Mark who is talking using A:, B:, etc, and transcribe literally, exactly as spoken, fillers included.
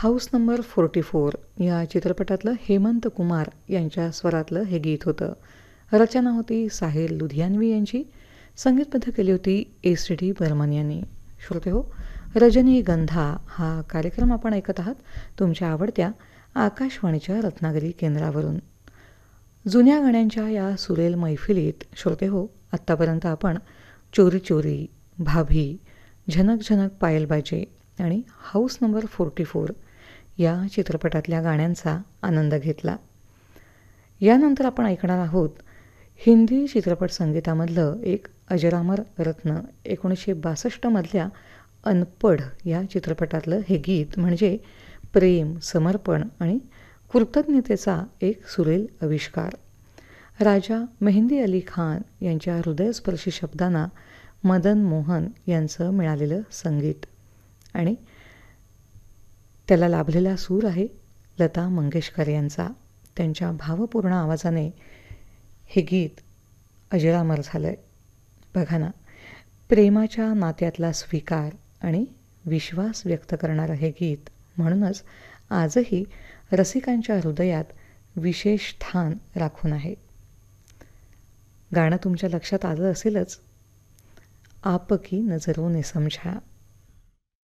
A: House number forty four या चित्रपटातलं हेमंत कुमार यांच्या स्वरातलं हे गीत होतं. रचना होती साहिल लुधियानवी यांची, संगीतबद्ध केली होती एस डी बर्मन यांनी. श्रोते हो, रजनीगंधा हा कार्यक्रम आपण ऐकत आहात तुमच्या आवडत्या आकाशवाणीच्या रत्नागिरी केंद्रावरून. जुन्या गाण्यांच्या या सुरेल मैफिलीत श्रोते हो, आत्तापर्यंत आपण चोरी चोरी, भाभी, झनक झनक पायल बाजे आणि हाऊस नंबर फोर्टी फोर या चित्रपटातल्या गाण्यांचा आनंद घेतला. यानंतर आपण ऐकणार आहोत हिंदी चित्रपट संगीतामधलं एक अजरामर रत्न. एकोणीसशे बासष्टमधल्या अनपढ या चित्रपटातलं हे गीत म्हणजे प्रेम, समर्पण आणि कृतज्ञतेचा एक सुरेल आविष्कार. राजा मेहंदी अली खान यांच्या हृदयस्पर्शी शब्दांना मदन मोहन यांचं मिळालेलं संगीत आणि त्याला लाभलेला सूर आहे लता मंगेशकर यांचा. त्यांच्या भावपूर्ण आवाजाने हे गीत अजरामर झालं आहे. बघा ना, प्रेमाच्या नात्यातला स्वीकार आणि विश्वास व्यक्त करणारं हे गीत म्हणूनच आजही रसिकांच्या हृदयात विशेष स्थान राखून आहे. गाणं तुमच्या लक्षात आलं असेलच, आप की नजरों ने समझा.